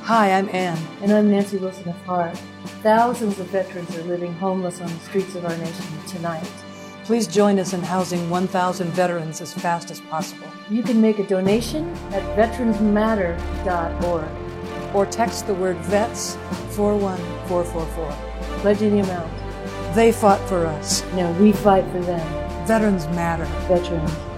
Hi, I'm Ann. And I'm Nancy Wilson of Heart. Thousands of veterans are living homeless on the streets of our nation tonight. Please join us in housing 1,000 veterans as fast as possible. You can make a donation at veteransmatter.org. Or text the word VETS 41444. Pledge any amount. They fought for us. Now we fight for them. Veterans matter. Veterans